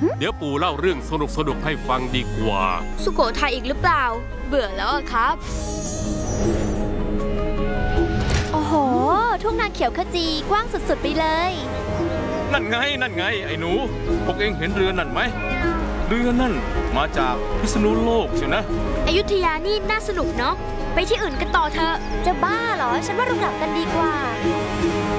เดี๋ยวปู่เล่าเรื่องสนุกให้ฟังดีกว่าสุโขทัยอีกหรือเปล่าเบื่อแล้วครับโอ้โหทุ่งนาเขียวขจีกว้างสุดๆไปเลยนั่นไงไอ้หนูพวกเองเห็นเรือนั่นไหมเรือนั่นมาจากพิษณุโลกใช่นะอยุธยานี่น่าสนุกเนาะไปที่อื่นกันต่อเถอะจะบ้าเหรอฉันว่าเรากลับกันดีกว่า